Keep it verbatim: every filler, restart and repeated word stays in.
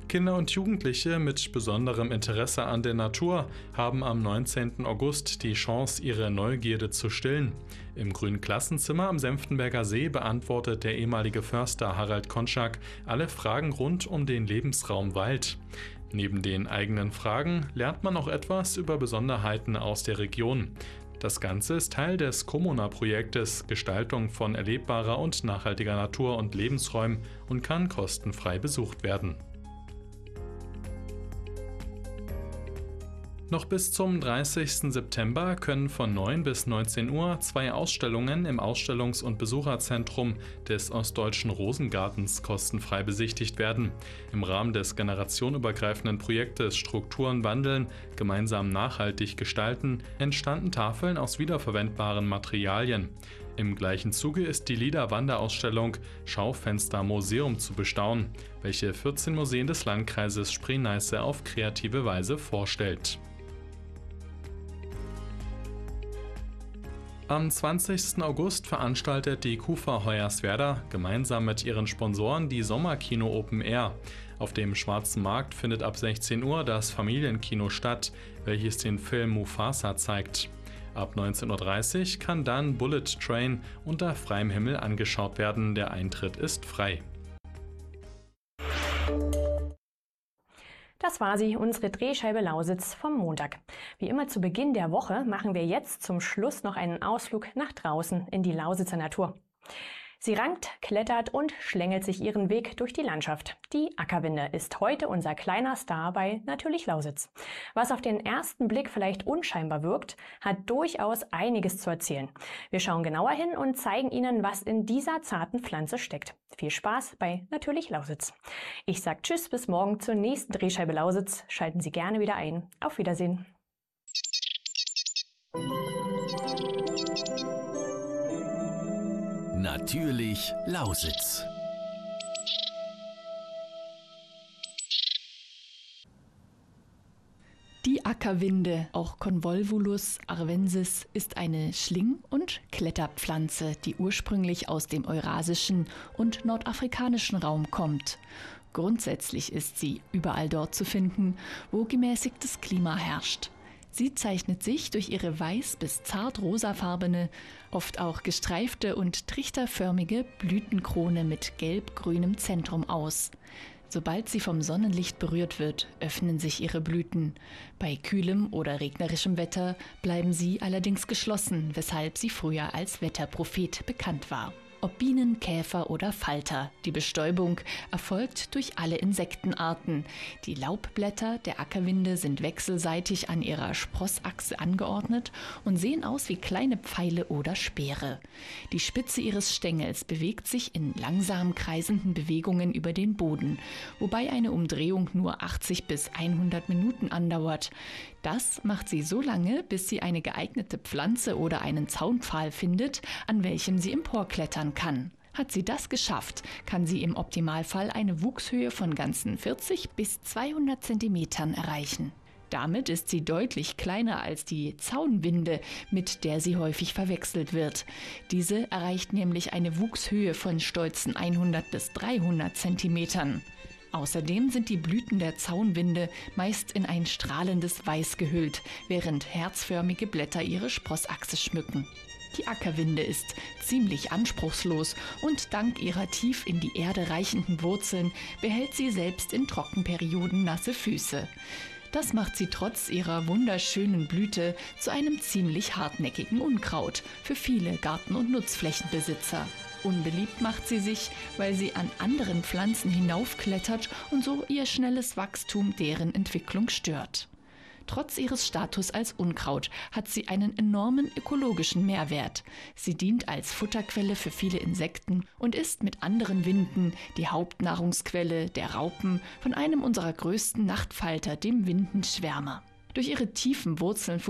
Kinder und Jugendliche mit besonderem Interesse an der Natur haben am neunzehnten August die Chance, ihre Neugierde zu stillen. Im grünen Klassenzimmer am Senftenberger See beantwortet der ehemalige Förster Harald Konschak alle Fragen rund um den Lebensraum Wald. Neben den eigenen Fragen lernt man auch etwas über Besonderheiten aus der Region. Das Ganze ist Teil des Comuna-Projektes Gestaltung von erlebbarer und nachhaltiger Natur und Lebensräumen und kann kostenfrei besucht werden. Noch bis zum dreißigsten September können von neun bis neunzehn Uhr zwei Ausstellungen im Ausstellungs- und Besucherzentrum des Ostdeutschen Rosengartens kostenfrei besichtigt werden. Im Rahmen des generationenübergreifenden Projektes Strukturen wandeln, gemeinsam nachhaltig gestalten, entstanden Tafeln aus wiederverwendbaren Materialien. Im gleichen Zuge ist die LIDA-Wanderausstellung Schaufenster Museum zu bestaunen, welche vierzehn Museen des Landkreises Spree-Neiße auf kreative Weise vorstellt. Am zwanzigsten August veranstaltet die KUFA Hoyerswerda gemeinsam mit ihren Sponsoren die Sommerkino Open Air. Auf dem Schwarzen Markt findet ab sechzehn Uhr das Familienkino statt, welches den Film Mufasa zeigt. Ab neunzehn Uhr dreißig kann dann Bullet Train unter freiem Himmel angeschaut werden. Der Eintritt ist frei. Das war sie, unsere Drehscheibe Lausitz vom Montag. Wie immer zu Beginn der Woche machen wir jetzt zum Schluss noch einen Ausflug nach draußen in die Lausitzer Natur. Sie rankt, klettert und schlängelt sich ihren Weg durch die Landschaft. Die Ackerwinde ist heute unser kleiner Star bei Natürlich Lausitz. Was auf den ersten Blick vielleicht unscheinbar wirkt, hat durchaus einiges zu erzählen. Wir schauen genauer hin und zeigen Ihnen, was in dieser zarten Pflanze steckt. Viel Spaß bei Natürlich Lausitz. Ich sage Tschüss, bis morgen zur nächsten Drehscheibe Lausitz. Schalten Sie gerne wieder ein. Auf Wiedersehen. Natürlich Lausitz. Die Ackerwinde, auch Convolvulus arvensis, ist eine Schling- und Kletterpflanze, die ursprünglich aus dem eurasischen und nordafrikanischen Raum kommt. Grundsätzlich ist sie überall dort zu finden, wo gemäßigtes Klima herrscht. Sie zeichnet sich durch ihre weiß- bis zart rosafarbene, oft auch gestreifte und trichterförmige Blütenkrone mit gelb-grünem Zentrum aus. Sobald sie vom Sonnenlicht berührt wird, öffnen sich ihre Blüten. Bei kühlem oder regnerischem Wetter bleiben sie allerdings geschlossen, weshalb sie früher als Wetterprophet bekannt war. Ob Bienen, Käfer oder Falter, die Bestäubung erfolgt durch alle Insektenarten. Die Laubblätter der Ackerwinde sind wechselseitig an ihrer Sprossachse angeordnet und sehen aus wie kleine Pfeile oder Speere. Die Spitze ihres Stängels bewegt sich in langsam kreisenden Bewegungen über den Boden, wobei eine Umdrehung nur achtzig bis hundert Minuten andauert. Das macht sie so lange, bis sie eine geeignete Pflanze oder einen Zaunpfahl findet, an welchem sie emporklettern kann. Hat sie das geschafft, kann sie im Optimalfall eine Wuchshöhe von ganzen vierzig bis zweihundert Zentimetern erreichen. Damit ist sie deutlich kleiner als die Zaunwinde, mit der sie häufig verwechselt wird. Diese erreicht nämlich eine Wuchshöhe von stolzen hundert bis dreihundert Zentimetern. Außerdem sind die Blüten der Zaunwinde meist in ein strahlendes Weiß gehüllt, während herzförmige Blätter ihre Sprossachse schmücken. Die Ackerwinde ist ziemlich anspruchslos und dank ihrer tief in die Erde reichenden Wurzeln behält sie selbst in Trockenperioden nasse Füße. Das macht sie trotz ihrer wunderschönen Blüte zu einem ziemlich hartnäckigen Unkraut für viele Garten- und Nutzflächenbesitzer. Unbeliebt macht sie sich, weil sie an anderen Pflanzen hinaufklettert und so ihr schnelles Wachstum deren Entwicklung stört. Trotz ihres Status als Unkraut hat sie einen enormen ökologischen Mehrwert. Sie dient als Futterquelle für viele Insekten und ist mit anderen Winden die Hauptnahrungsquelle der Raupen von einem unserer größten Nachtfalter, dem Windenschwärmer. Durch ihre tiefen Wurzeln